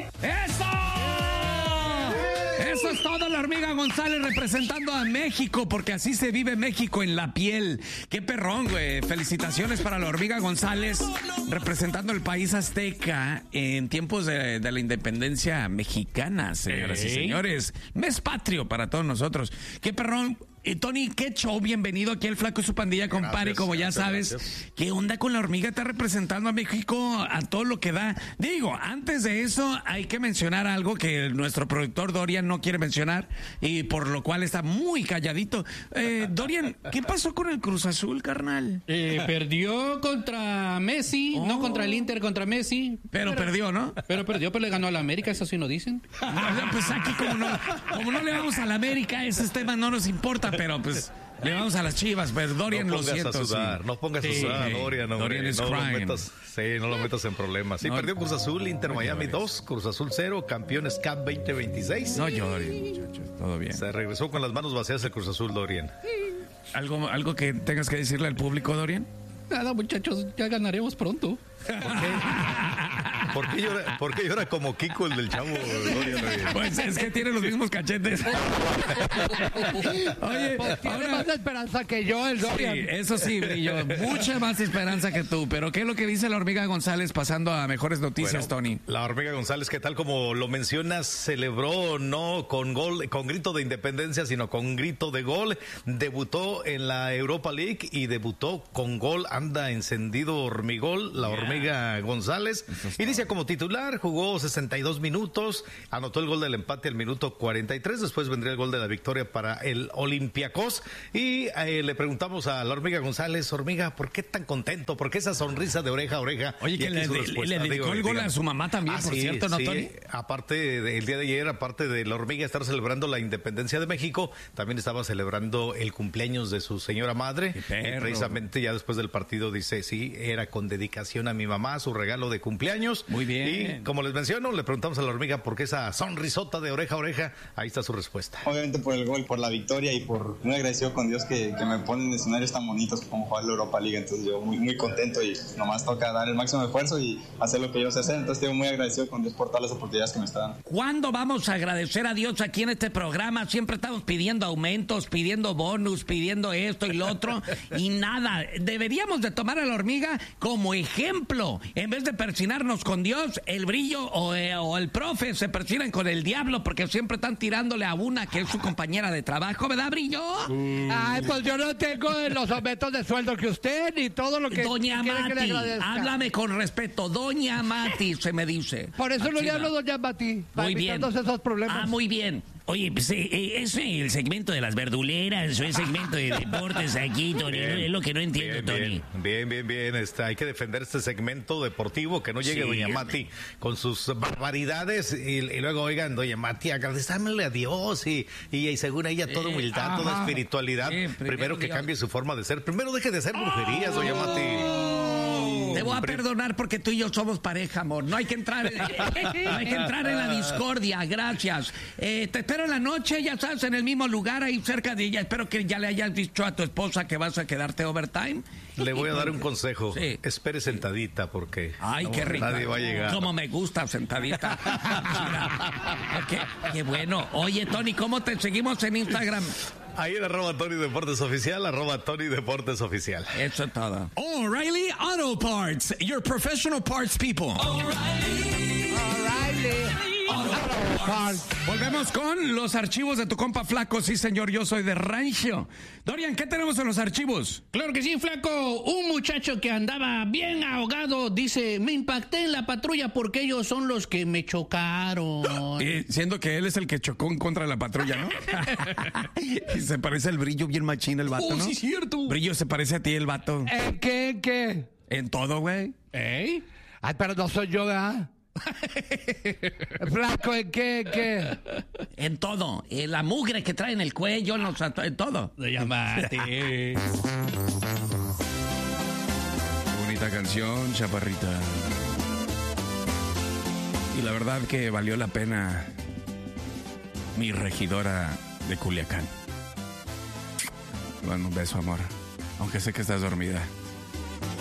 ¡Eso! Eso es todo, la hormiga González representando a México, porque así se vive México en la piel. ¡Qué perrón, güey! Felicitaciones para la hormiga González representando el país azteca en tiempos de la independencia mexicana, señoras y señores. Mes patrio para todos nosotros. ¡Qué perrón! Tony, qué show, bienvenido aquí al Flaco y su pandilla, compadre, como ya sabes. Gracias. ¿Qué onda con la hormiga? Está representando a México a todo lo que da. Digo, antes de eso hay que mencionar algo que nuestro productor Dorian no quiere mencionar y por lo cual está muy calladito. Dorian, ¿qué pasó con el Cruz Azul, carnal? Perdió contra Messi, no contra el Inter, contra Messi. Pero perdió, ¿no? Pero perdió, pero le ganó a la América, eso sí nos dicen. Pues aquí como no le vamos a la América, ese tema no nos importa. Pero pues le vamos a las Chivas, pero Dorian, no lo siento. No pongas a sudar, Dorian. Dorian es crying. No lo metas en problemas. Sí, perdió Cruz Azul, Inter Miami 2, Cruz Azul 0, campeones Cup 2026. No llores, muchachos, todo bien. Se regresó con las manos vacías el Cruz Azul, Dorian. ¿Algo que tengas que decirle al público, Dorian? Nada, muchachos, ya ganaremos pronto. ¿Por qué llora como Kiko, el del Chavo, Dorian? Pues es que tiene los mismos cachetes. Oye, tiene más esperanza que yo, el Dorian. Sí, eso sí, Brillo. Mucha más esperanza que tú. Pero ¿qué es lo que dice la hormiga González pasando a mejores noticias, Tony? La hormiga González, que tal como lo mencionas, celebró no con gol, con grito de independencia, sino con grito de gol. Debutó en la Europa League y debutó con gol. Anda encendido hormigol, la hormiga González. Inicia como titular, jugó 62 minutos, anotó el gol del empate al minuto 43, después vendría el gol de la victoria para el Olympiacos. Y le preguntamos a la hormiga González, hormiga, ¿por qué tan contento? ¿Por qué esa sonrisa de oreja a oreja? Oye, que le dedicó el gol a su mamá también, por cierto, ¿no, Tony? Aparte, el día de ayer, aparte de la hormiga estar celebrando la independencia de México, también estaba celebrando el cumpleaños de su señora madre. Y precisamente ya después del partido dice, sí, era con dedicación a mi mamá, su regalo de cumpleaños. Muy bien. Y como les menciono, le preguntamos a la hormiga por qué esa sonrisota de oreja a oreja. Ahí está su respuesta. Obviamente por el gol, por la victoria y por muy agradecido con Dios que me pone en escenarios tan bonitos como jugar la Europa League. Entonces yo muy contento y nomás toca dar el máximo esfuerzo y hacer lo que yo sé hacer. Entonces estoy muy agradecido con Dios por todas las oportunidades que me está dando. ¿Cuándo vamos a agradecer a Dios aquí en este programa? Siempre estamos pidiendo aumentos, pidiendo bonus, pidiendo esto y lo otro y nada. Deberíamos de tomar a la hormiga como ejemplo. En vez de persinarnos con Dios, el Brillo o el profe se persinan con el diablo porque siempre están tirándole a una que es su compañera de trabajo, ¿verdad, Brillo? Ay, pues yo no tengo los aumentos de sueldo que usted ni todo lo que Doña Mati, háblame con respeto. Doña Mati, se me dice. Por eso no le hablo Doña Mati. Muy bien. Todos esos problemas. Muy bien. Oye, pues es el segmento de las verduleras, o el segmento de deportes aquí, Tony. Es lo que no entiendo, Tony. Bien. Hay que defender este segmento deportivo, que no llegue Doña Mati con sus barbaridades y luego, oigan, Doña Mati, agradezámosle a Dios y según ella toda humildad, toda espiritualidad. Primero que cambie su forma de ser. Primero deje de hacer brujerías, Doña Mati. Te voy a perdonar porque tú y yo somos pareja, amor. No hay que entrar en la discordia. Gracias. Te espero en la noche, ya sabes, en el mismo lugar, ahí cerca de ella. Espero que ya le hayas dicho a tu esposa que vas a quedarte overtime. Le voy a dar un consejo. Sí. Espere sentadita porque qué rico. Nadie va a llegar. Como me gusta sentadita. Qué bueno. Oye, Tony, ¿cómo te seguimos en Instagram? Ahí en @TonyDeportesOficial, @TonyDeportesOficial. Eso es todo. O'Reilly Auto Parts, your professional parts people. O'Reilly Auto Parts. Volvemos con los archivos de tu compa Flaco. Sí, señor, yo soy de Rancho. Dorian, ¿qué tenemos en los archivos? Claro que sí, Flaco. Un muchacho que andaba bien ahogado dice, me impacté en la patrulla porque ellos son los que me chocaron. Siendo que él es el que chocó en contra de la patrulla, ¿no? Y se parece al Brillo bien machín el vato, ¿no? Sí, cierto. Brillo, se parece a ti el vato. ¿En qué? En todo, güey. Ay, pero no soy yo, ¿verdad? Flaco, ¿en qué? En todo. La mugre que trae en el cuello, en todo. Llámate. Bonita canción, chaparrita. Y la verdad que valió la pena mi regidora de Culiacán. Bueno, un beso, amor. Aunque sé que estás dormida.